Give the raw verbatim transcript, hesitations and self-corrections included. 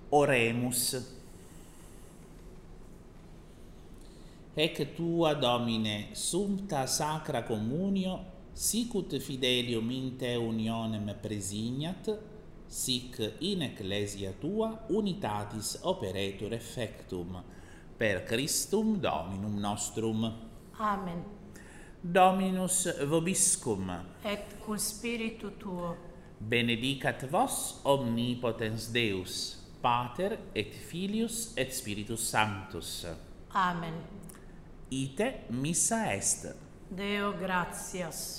Oremus. Ec tua, Domine, sumpta sacra communio, sicut fidelium in te unionem presignat, sic in ecclesia tua unitatis operetur effectum, per Christum Dominum nostrum. Amen. Dominus vobiscum. Et cum spiritu tuo. Benedicat vos omnipotens Deus, Pater et Filius et Spiritus Sanctus. Amen. Ite missa est. Deo gratias.